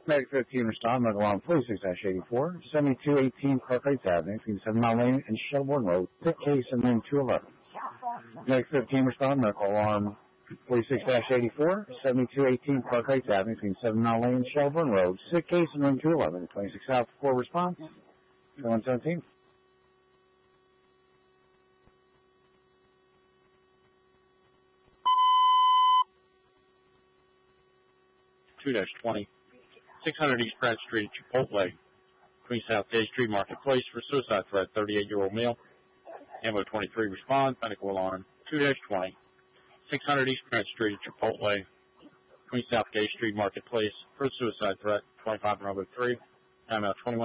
Medic 15 respond, medical alarm 46-84, 7218 Park Heights Avenue, between 7 Mile Lane and Shelbourne Road, thick case in room 211. Medic 15 respond, medical alarm 46-84, 7218 Park Heights Avenue, between 7 Mile Lane and Shelbourne Road, sick case in room 211, 26 South 4 response, 2117. (2-20). 600 East Pratt Street, Chipotle, between South Gay Street, Marketplace, for suicide threat, 38-year-old male. Ammo 23 responds, medical alarm 2-20. 600 East Pratt Street, Chipotle, between South Gay Street, Marketplace, for suicide threat, 25 Bravo 3. Ammo 21.